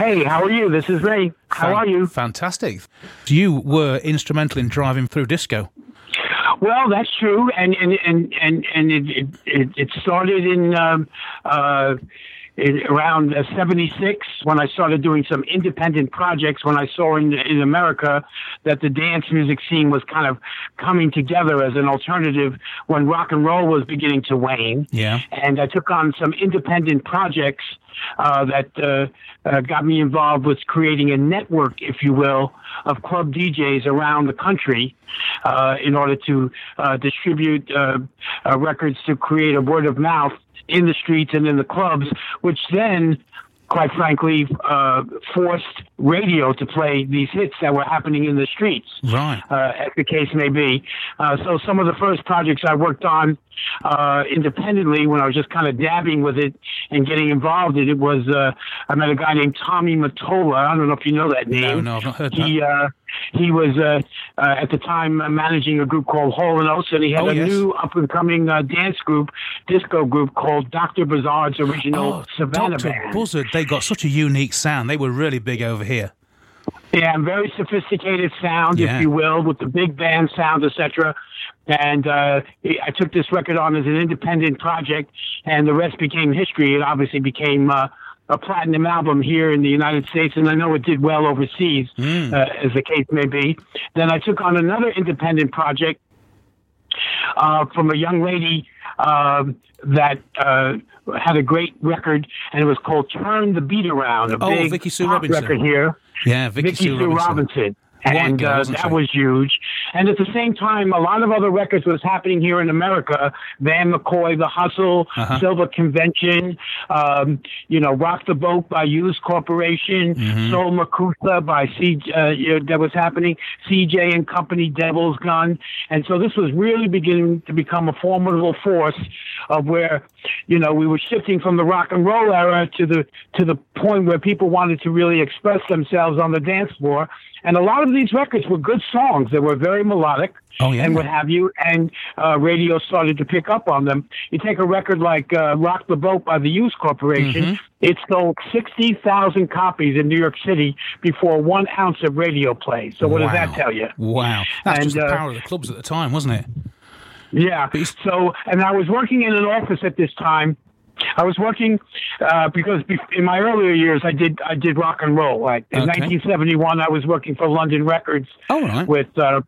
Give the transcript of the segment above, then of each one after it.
Hey, how are you? This is Ray. How are you? Fantastic. You were instrumental in driving through disco. Well, that's true, and it started in around '76 when I started doing some independent projects. When I saw in America that the dance music scene was kind of coming together as an alternative when rock and roll was beginning to wane. Yeah. And I took on some independent projects that got me involved with creating a network, if you will, of club DJs around the country in order to distribute records to create a word of mouth in the streets and in the clubs, which then, quite frankly, forced radio to play these hits that were happening in the streets, right? As the case may be. So some of the first projects I worked on independently when I was just kind of dabbing with it and getting involved in it was I met a guy named Tommy Mottola. I don't know if you know that name. No, I've not heard that. He was at the time managing a group called Hall & Oates, and he had a new up-and-coming dance group, disco group called Dr. Buzzard's original Savannah Dr. Band. Buzzard, they got such a unique sound. They were really big over here. Yeah, very sophisticated sound, if you will, with the big band sound, etc. And I took this record on as an independent project, and the rest became history. It obviously became a platinum album here in the United States, and I know it did well overseas, as the case may be. Then I took on another independent project from a young lady that had a great record, and it was called Turn the Beat Around, a big Vicky Sue Robinson record here. Yeah, Vicky Sue Robinson. And that was huge. And at the same time, a lot of other records was happening here in America. Van McCoy, The Hustle, Silver Convention, Rock the Boat by Used Corporation, Soul Makusa by that was happening, CJ and Company, Devil's Gun. And so this was really beginning to become a formidable force of where, we were shifting from the rock and roll era to the point where people wanted to really express themselves on the dance floor. And a lot of these records were good songs. They were very melodic and what have you, and radio started to pick up on them. You take a record like Rock the Boat by the Used Corporation, it sold 60,000 copies in New York City before 1 ounce of radio play. So what does that tell you? Wow. That's just the power of the clubs at the time, wasn't it? Yeah. So, and I was working in an office at this time. I was working because in my earlier years I did rock and roll. Like in 1971, I was working for London Records, with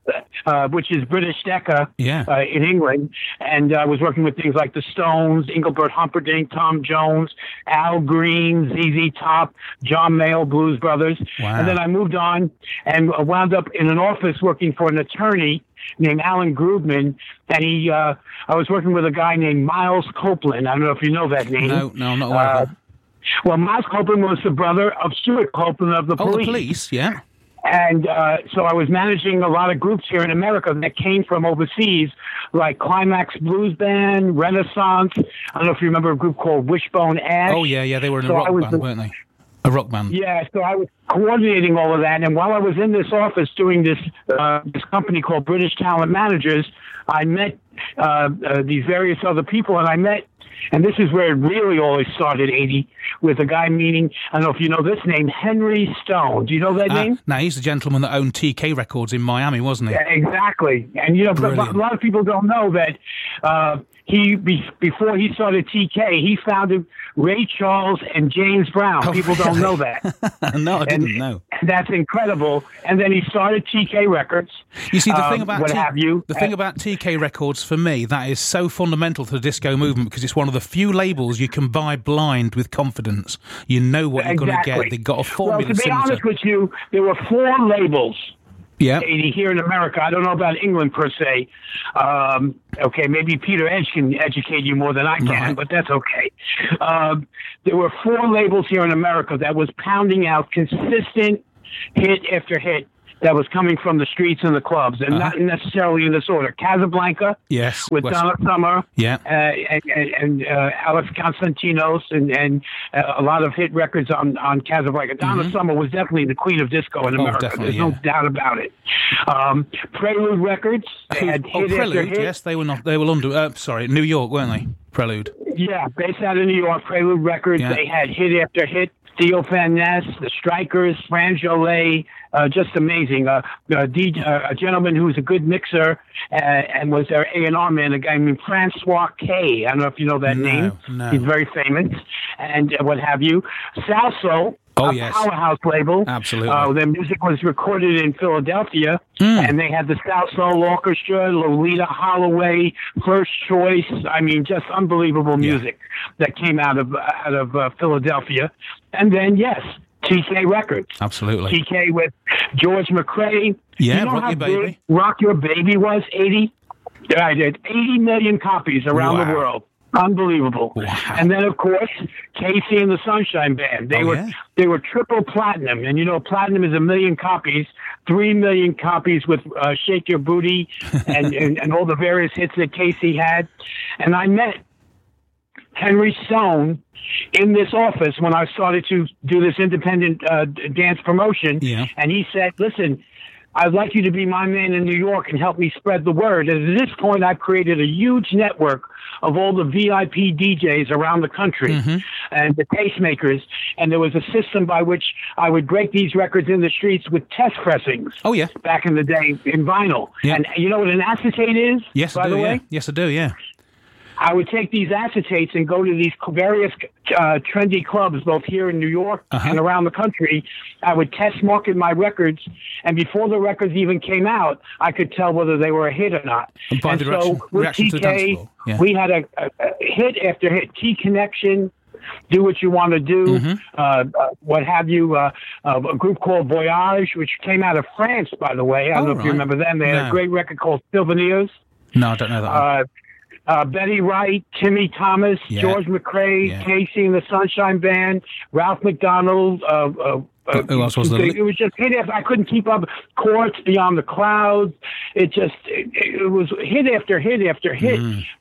which is British Decca in England, and I was working with things like the Stones, Engelbert Humperdinck, Tom Jones, Al Green, ZZ Top, John Mayall, Blues Brothers, and then I moved on and wound up in an office working for an attorney named Alan Grubman, and I was working with a guy named Miles Copeland. I don't know if you know that name. No, I'm not aware of that. Well, Miles Copeland was the brother of Stuart Copeland of the Police. Oh, the Police, yeah. And so I was managing a lot of groups here in America that came from overseas, like Climax Blues Band, Renaissance. I don't know if you remember a group called Wishbone Ash. Oh, yeah, they were in a rock band, weren't they? A rock band. Yeah, so I was coordinating all of that, and while I was in this office doing this company called British Talent Managers, I met these various other people, and this is where it really always started, 80, with a guy meeting, I don't know if you know this name, Henry Stone. Do you know that name? No, he's the gentleman that owned TK Records in Miami, wasn't he? Yeah, exactly. And, but a lot of people don't know that before he started TK, he founded Ray Charles and James Brown. People don't know that. No, I didn't know. That's incredible. And then he started TK Records. You see, the thing about thing about TK Records for me, that is so fundamental to the disco movement because it's one of the few labels you can buy blind with confidence. You know what you're going to get. They've got a formula. Well, to be honest with you, there were 4 labels. Yeah. Here in America. I don't know about England per se. Maybe Peter Edge can educate you more than I can, but that's okay. There were 4 labels here in America that was pounding out consistent hit after hit that was coming from the streets and the clubs, and not necessarily in this order. Casablanca, with Donna Summer, and Alex Constantinos, and a lot of hit records on Casablanca. Donna Summer was definitely the queen of disco in America. There's no doubt about it. Prelude Records had hit after hit. Yes, they were not. They were London. New York, weren't they? Prelude. Yeah, based out of New York. Prelude Records. They had hit after hit. Theo Van Ness, the Strikers, Fran Jolet, just amazing. A gentleman who's a good mixer and was their A&R man, a guy named Francois K. I don't know if you know that name. No. He's very famous and what have you. Salsoul. Yes. Powerhouse label. Absolutely. Their music was recorded in Philadelphia, and they had the South Soul Orchestra, Lolita Holloway, First Choice. I mean, just unbelievable music that came out of Philadelphia. And then, yes, TK Records. Absolutely. TK with George McRae. Yeah, you know Rock how Your Baby. big Rock Your Baby was? 80? I did 80 million copies around the world. Unbelievable. Wow. And then, of course, Casey and the Sunshine Band. They were triple platinum. And, you know, platinum is 1 million copies, 3 million copies with Shake Your Booty and all the various hits that Casey had. And I met Henry Stone in this office when I started to do this independent dance promotion. Yeah. And he said, listen, I'd like you to be my man in New York and help me spread the word. And at this point, I've created a huge network of all the VIP DJs around the country and the tastemakers. And there was a system by which I would break these records in the streets with test pressings. Oh, yeah. Back in the day in vinyl. Yeah. And you know what an acetate is? Yes, by I do, the way? Yeah. Yes, I do, yeah. I would take these acetates and go to these various trendy clubs, both here in New York and around the country. I would test market my records, and before the records even came out, I could tell whether they were a hit or not. And so with TK, we had a hit after hit. T-Connection, Do What You Want to Do, what have you, a group called Voyage, which came out of France, by the way. I don't know if you remember them. They had a great record called Souvenirs. No, I don't know that one. Betty Wright, Timmy Thomas, George McRae, Casey and the Sunshine Band, Ralph McDonald. Who else was there? It was just hit after I couldn't keep up. Courts, Beyond the Clouds. It was hit after hit after hit.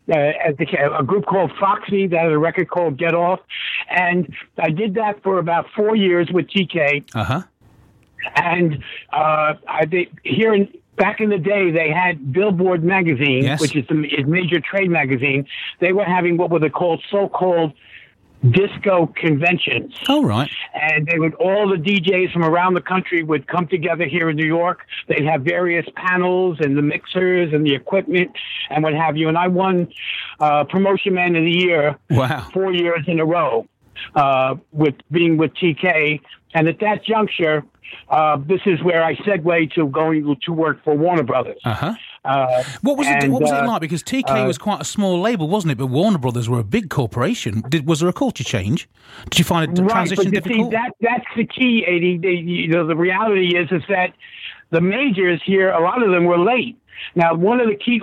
A group called Foxy that had a record called Get Off, and I did that for about 4 years with TK. And I did here in. Back in the day, they had Billboard magazine, which is a major trade magazine. They were having what were they called so-called disco conventions. Oh, right. And they would all the DJs from around the country would come together here in New York. They'd have various panels and the mixers and the equipment and what have you. And I won Promotion Man of the Year 4 years in a row with being with TK. And at that juncture, this is where I segue to going to work for Warner Brothers. What was it like? Because TK was quite a small label, wasn't it? But Warner Brothers were a big corporation. Was there a culture change? Did you find a transition difficult? See, that's the key, Eddie. The reality is that the majors here, a lot of them were late. Now, one of the key,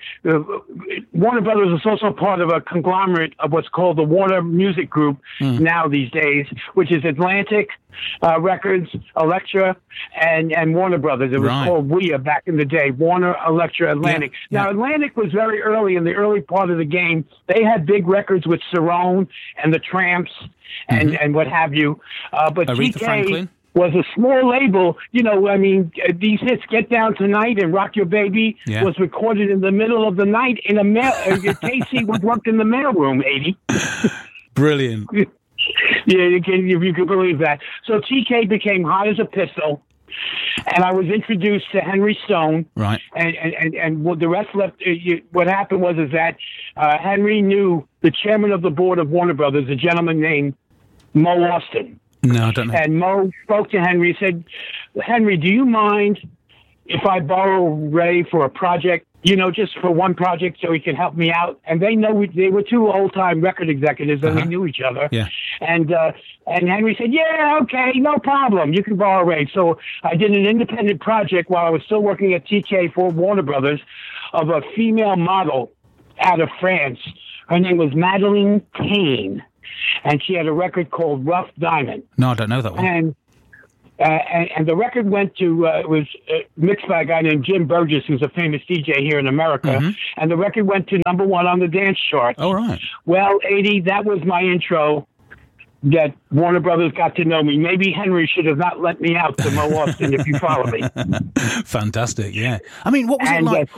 Warner Brothers is also part of a conglomerate of what's called the Warner Music Group now these days, which is Atlantic Records, Elektra, and Warner Brothers. It was called WEA back in the day, Warner, Elektra, Atlantic. Now, Atlantic was very early in the early part of the game. They had big records with Cerrone and the Tramps and what have you. But Aretha TK Franklin was a small label. You know, I mean, these hits, Get Down Tonight and Rock Your Baby, was recorded in the middle of the night in a mail. Casey was worked in the mailroom, 80. Brilliant. Yeah, you can believe that. So TK became hot as a pistol, and I was introduced to Henry Stone. Right. And what the rest left. What happened was that Henry knew the chairman of the board of Warner Brothers, a gentleman named Mo Austin. No, I don't know. And Mo spoke to Henry and said, Henry, do you mind if I borrow Ray for a project, you know, just for one project so he can help me out? And they were two old-time record executives and we knew each other. Yeah. And Henry said, yeah, okay, no problem. You can borrow Ray. So I did an independent project while I was still working at TK for Warner Brothers of a female model out of France. Her name was Madeleine Payne. And she had a record called Rough Diamond. No, I don't know that one. And the record went to, it was mixed by a guy named Jim Burgess, who's a famous DJ here in America. And the record went to #1 on the dance chart. Oh, right. Well, 80, that was my intro that Warner Brothers got to know me. Maybe Henry should have not let me out to Mo Austin, if you follow me. Fantastic, yeah. I mean, what was it like?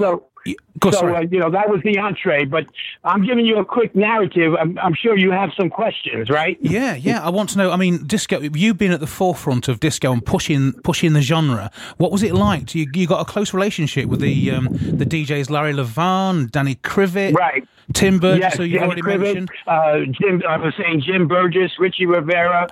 that was the entree, but I'm giving you a quick narrative. I'm sure you have some questions, right? Yeah. I want to know, I mean, disco, you've been at the forefront of disco and pushing the genre. What was it like? You got a close relationship with the DJs Larry Levan, Danny Krivit, right? Tim Burgess, yes, who you already mentioned. Jim Burgess, Richie Rivera,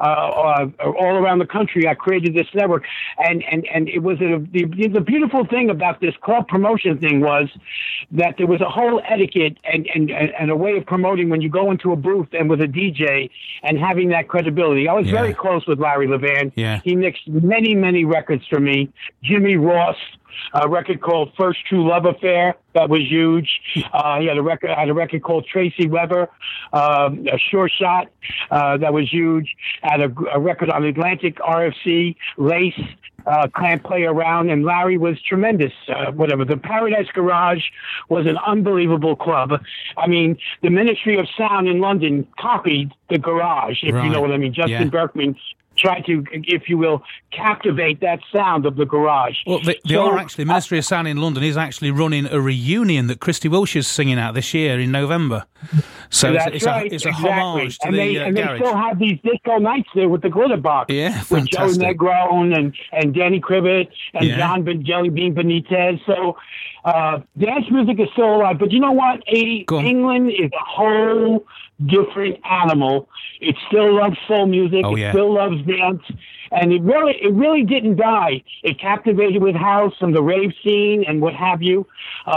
all around the country. I created this network, and it was the beautiful thing about this club promotion thing was that there was a whole etiquette and a way of promoting when you go into a booth and with a DJ and having that credibility. I was very close with Larry Levan. Yeah. He mixed many records for me. Jimmy Ross. A record called First True Love Affair that was huge. He had a record called Tracy Weber, a Sure Shot that was huge. Had a record on Atlantic RFC, Lace, Can't Play Around, and Larry was tremendous. The Paradise Garage was an unbelievable club. I mean, the Ministry of Sound in London copied the Garage, if you know what I mean. Justin Berkman tried to, if you will, captivate that sound of the Garage. Well, they are actually, Ministry of Sound in London is actually running a reunion that Christy Wilsh is singing at this year in November. So it's a homage to the and Garage. They still have these disco nights there with the Glitter Box. Yeah, with Joe Negron and Danny Krivit and John Jellybean Benitez. So dance music is still alive. But you know what, England is a whole different animal. It still loves soul music. It still loves dance. And it really didn't die. It captivated with house and the rave scene and what have you.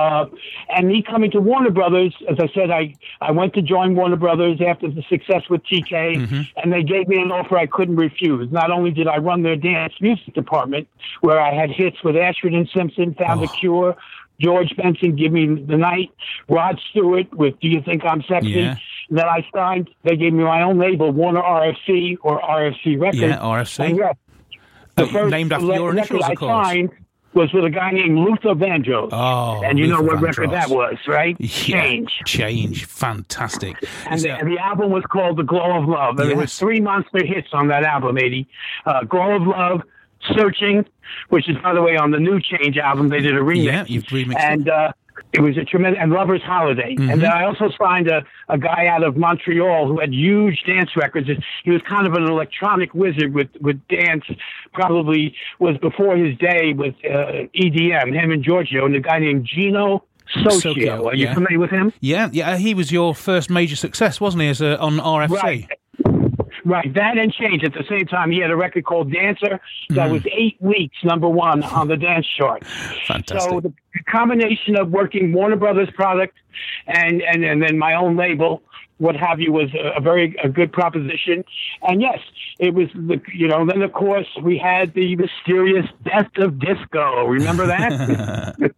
And me coming to Warner Brothers, as I said, I went to join Warner Brothers after the success with TK, and they gave me an offer I couldn't refuse. Not only did I run their dance music department, where I had hits with Ashford and Simpson, Found the Cure, George Benson, Give Me the Night, Rod Stewart with Do You Think I'm Sexy? Yeah. Then I signed, they gave me my own label, Warner RFC or RFC Records. Yeah, RFC. The first named after your initials, of course. I signed was with a guy named Luther Vandross. Oh, and you Luther know what Vandross. Record that was, right? Yeah. Change. Fantastic. And the album was called The Glow of Love. And there was 3 monster hits on that album, Eddie. Glow of Love, Searching, which is, by the way, on the new Change album. They did a remix. Yeah, you've remixed it. It was a tremendous, and Lover's Holiday. And then I also signed a guy out of Montreal who had huge dance records. He was kind of an electronic wizard with dance, probably was before his day with EDM, him and Giorgio, and a guy named Gino Socio. Are you familiar with him? Yeah, he was your first major success, wasn't he, on RFC? Right, that and Change at the same time. He had a record called Dancer that was 8 weeks #1 on the dance chart. Fantastic. So the combination of working Warner Brothers product and then my own label, what have you, was a good proposition. And yes, it was then of course we had the mysterious death of disco. Remember that?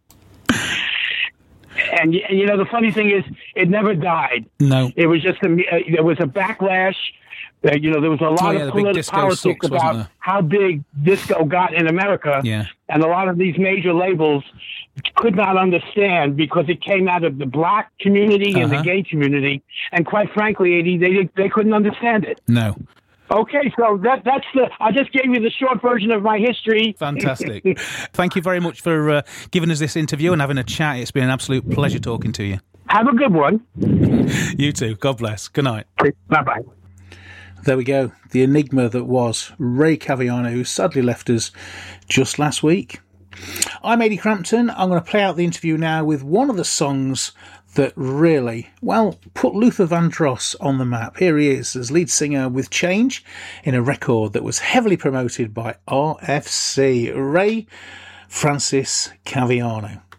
And the funny thing is, it never died. No, it was just there was a backlash. There was a lot of politics about how big disco got in America. Yeah. And a lot of these major labels could not understand because it came out of the black community and the gay community. And quite frankly, Eddie, they couldn't understand it. No. Okay, so that's I just gave you the short version of my history. Fantastic. Thank you very much for giving us this interview and having a chat. It's been an absolute pleasure talking to you. Have a good one. You too. God bless. Good night. Bye-bye. There we go. The enigma that was Ray Caviano, who sadly left us just last week. I'm Eddie Crampton. I'm going to play out the interview now with one of the songs that really, put Luther Vandross on the map. Here he is as lead singer with Change in a record that was heavily promoted by RFC, Ray Francis Caviano.